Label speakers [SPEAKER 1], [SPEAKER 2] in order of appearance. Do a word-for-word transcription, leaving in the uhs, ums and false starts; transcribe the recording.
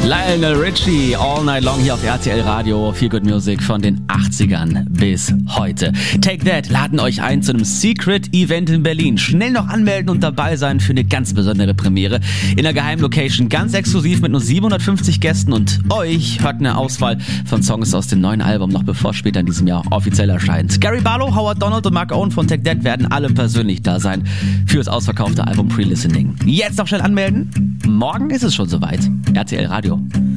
[SPEAKER 1] Lionel Richie, All Night Long hier auf R T L Radio. Feel Good Music von den achtzigern bis heute. Take That laden euch ein zu einem Secret-Event in Berlin. Schnell noch anmelden und dabei sein für eine ganz besondere Premiere. In einer geheimen Location, ganz exklusiv mit nur siebenhundertfünfzig Gästen und euch hört eine Auswahl von Songs aus dem neuen Album, noch bevor später in diesem Jahr offiziell erscheint. Gary Barlow, Howard Donald und Mark Owen von Take That werden alle persönlich da sein für das ausverkaufte Album Pre-Listening. Jetzt noch schnell anmelden. Morgen ist es schon soweit. R T L Radio.